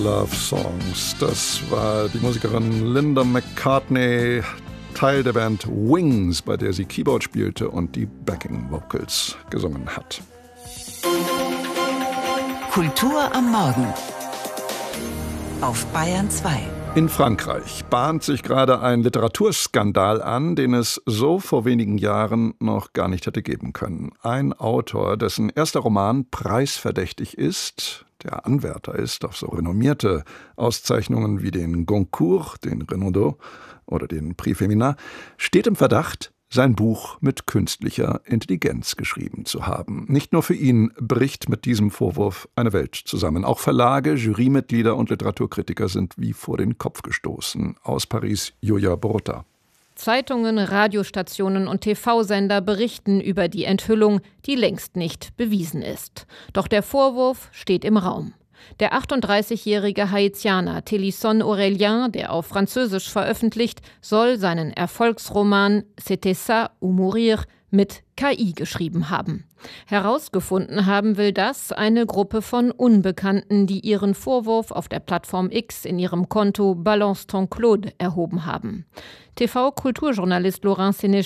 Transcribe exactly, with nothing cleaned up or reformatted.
Love Songs. Das war die Musikerin Linda McCartney, Teil der Band Wings, bei der sie Keyboard spielte und die Backing Vocals gesungen hat. Kultur am Morgen auf Bayern zwei. In Frankreich bahnt sich gerade ein Literaturskandal an, den es so vor wenigen Jahren noch gar nicht hätte geben können. Ein Autor, dessen erster Roman preisverdächtig ist, der Anwärter ist auf so renommierte Auszeichnungen wie den Goncourt, den Renaudot oder den Prix Féminin, steht im Verdacht, sein Buch mit künstlicher Intelligenz geschrieben zu haben. Nicht nur für ihn bricht mit diesem Vorwurf eine Welt zusammen. Auch Verlage, Jurymitglieder und Literaturkritiker sind wie vor den Kopf gestoßen. Aus Paris, Julia Borota. Zeitungen, Radiostationen und T V-Sender berichten über die Enthüllung, die längst nicht bewiesen ist. Doch der Vorwurf steht im Raum. Der achtunddreißigjährige Haitianer Télisson Aurélien, der auf Französisch veröffentlicht, soll seinen Erfolgsroman C'était ça ou mourir mit K I geschrieben haben. Herausgefunden haben will das eine Gruppe von Unbekannten, die ihren Vorwurf auf der Plattform X in ihrem Konto Balance ton Claude erhoben haben. T V-Kulturjournalist Laurent Sénéchal